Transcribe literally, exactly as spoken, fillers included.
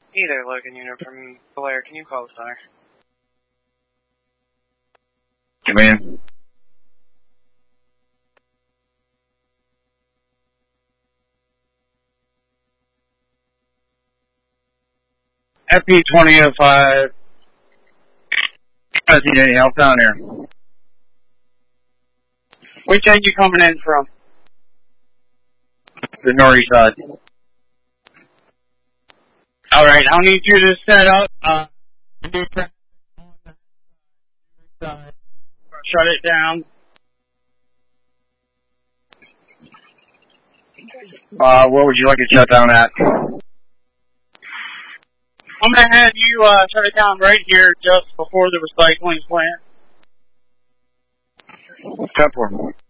Either Logan unit from Blair, can you call the center? Come in. F P twenty oh five. I don't need any help down here. Which end you coming in from? The northeast side. Alright, I'll need you to set up, uh, shut it down. Uh, where would you like it shut down at? I'm gonna have you, uh, shut it down right here just before the recycling plant. Temple.